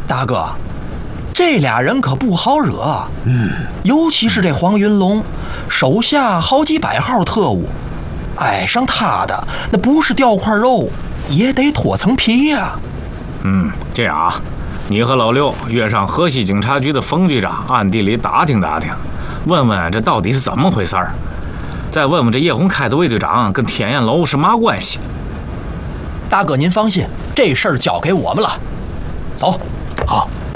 大哥，这俩人可不好惹。尤其是这黄云龙，手下好几百号特务，挨上他的那不是掉块肉，也得脱层皮呀。 这样啊，你和老六约上河西警察局的冯局长，暗地里打听打听，问问这到底是怎么回事儿。再问问这叶红开的魏队长跟天燕楼是嘛关系。 大哥您放心，这事儿交给我们了。走。 好。